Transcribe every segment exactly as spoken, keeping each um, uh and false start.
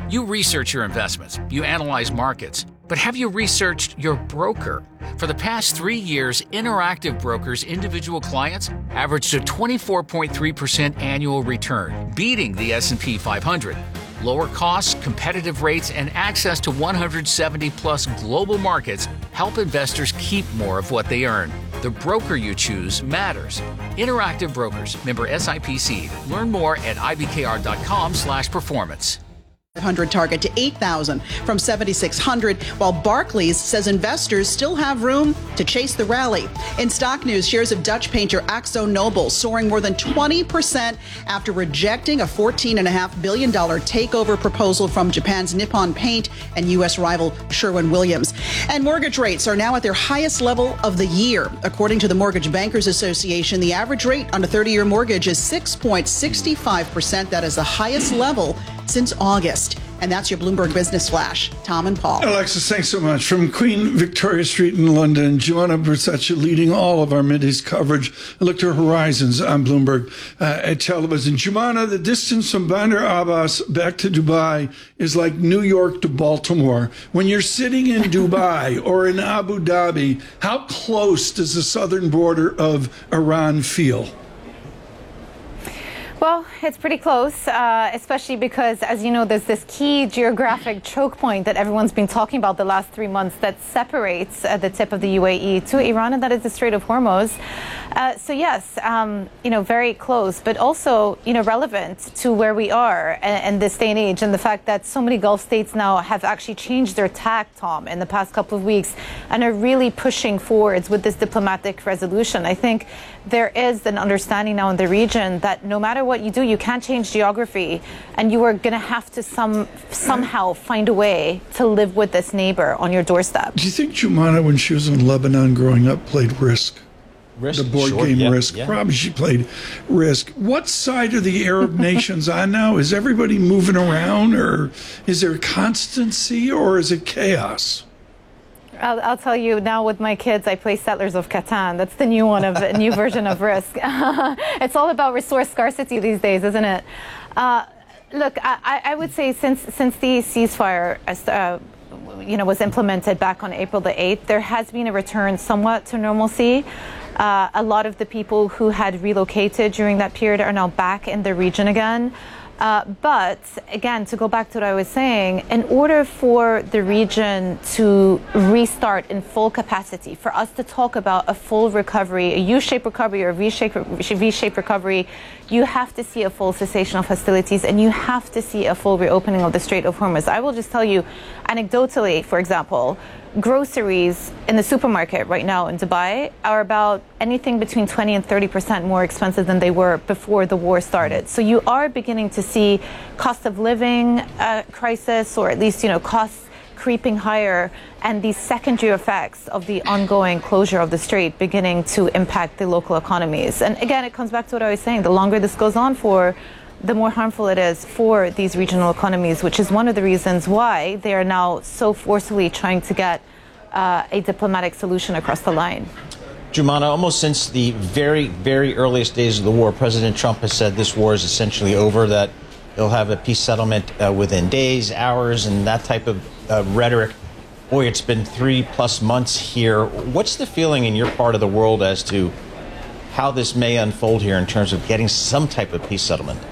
You research your investments, you analyze markets, but have you researched your broker? For the past three years, Interactive Brokers' individual clients averaged a twenty-four point three percent annual return, beating the S and P five hundred. Lower costs, competitive rates, and access to one hundred seventy plus global markets help investors keep more of what they earn. The broker you choose matters. Interactive Brokers, member S I P C. Learn more at I B K R dot com slash performance. five hundred target to eight thousand from seventy-six hundred, while Barclays says investors still have room to chase the rally. In stock news, shares of Dutch painter Akzo Nobel soaring more than twenty percent after rejecting a fourteen point five billion dollars takeover proposal from Japan's Nippon Paint and U S rival Sherwin-Williams. And mortgage rates are now at their highest level of the year. According to the Mortgage Bankers Association, the average rate on a thirty-year mortgage is six point six five percent. That is the highest level since August. And that's your Bloomberg Business Flash. Tom and Paul. Alexis, thanks so much. From Queen Victoria Street in London, Joanna Bersaccia leading all of our Mideast coverage. I look to Horizons on Bloomberg uh, at television. Joanna, the distance from Bandar Abbas back to Dubai is like New York to Baltimore. When you're sitting in Dubai or in Abu Dhabi, how close does the southern border of Iran feel? Well, it's pretty close, uh, especially because, as you know, there's this key geographic choke point that everyone's been talking about the last three months that separates uh, the tip of the U A E to Iran, and that is the Strait of Hormuz. Uh, so, yes, um, you know, very close, but also, you know, relevant to where we are in, in this day and age, and the fact that so many Gulf states now have actually changed their tack, Tom, in the past couple of weeks and are really pushing forwards with this diplomatic resolution. I think there is an understanding now in the region that no matter what you do, you can't change geography, and you are going to have to some somehow find a way to live with this neighbor on your doorstep. Do you think Jumana, when she was in Lebanon growing up, played Risk? Risk, the board sure, game yeah, Risk. yeah. Probably she played Risk. What side are the Arab nations on now? Is everybody moving around, or is there constancy, or is it chaos? I'll, I'll tell you now, with my kids, I play Settlers of Catan. That's the new one of a new version of Risk. It's all about resource scarcity these days, isn't it? Uh, look, I, I would say since since the ceasefire, uh, you know, was implemented back on April the eighth, there has been a return somewhat to normalcy. Uh, a lot of the people who had relocated during that period are now back in the region again. Uh, but again, to go back to what I was saying, in order for the region to restart in full capacity, for us to talk about a full recovery, a U-shaped recovery or a V-shaped, V-shaped recovery, you have to see a full cessation of hostilities, and you have to see a full reopening of the Strait of Hormuz. I will just tell you, anecdotally, for example, groceries in the supermarket right now in Dubai are about anything between twenty and thirty percent more expensive than they were before the war started. So you are beginning to see cost of living uh, crisis, or at least, you know, costs creeping higher, and these secondary effects of the ongoing closure of the strait beginning to impact the local economies. And again, it comes back to what I was saying. The longer this goes on for, the more harmful it is for these regional economies, which is one of the reasons why they are now so forcefully trying to get uh, a diplomatic solution across the line. Jumana, almost since the very, very earliest days of the war, President Trump has said this war is essentially over, that he'll have a peace settlement uh, within days, hours, and that type of uh, rhetoric. Boy, it's been three plus months here. What's the feeling in your part of the world as to how this may unfold here in terms of getting some type of peace settlement?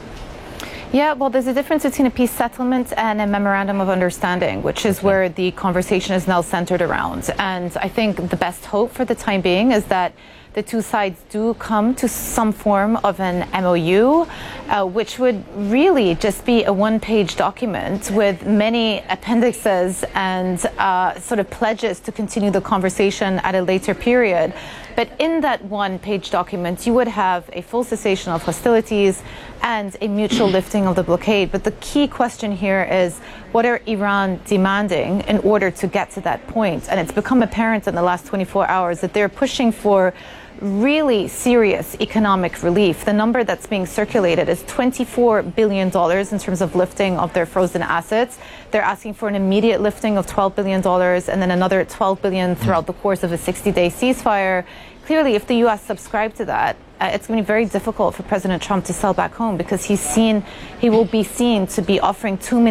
Yeah, well, there's a difference between a peace settlement and a memorandum of understanding, which is where the conversation is now centered around. And I think the best hope for the time being is that the two sides do come to some form of an M O U, uh, which would really just be a one-page document with many appendixes and uh, sort of pledges to continue the conversation at a later period. But in that one-page document, you would have a full cessation of hostilities and a mutual lifting of the blockade. But the key question here is, what are Iran demanding in order to get to that point? And it's become apparent in the last twenty-four hours that they're pushing for really serious economic relief. The number that's being circulated is twenty-four billion dollars in terms of lifting of their frozen assets. They're asking for an immediate lifting of twelve billion dollars and then another twelve billion dollars throughout the course of a sixty-day ceasefire. Clearly, if the U S subscribed to that, uh, it's going to be very difficult for President Trump to sell back home, because he's seen, he will be seen to be offering too many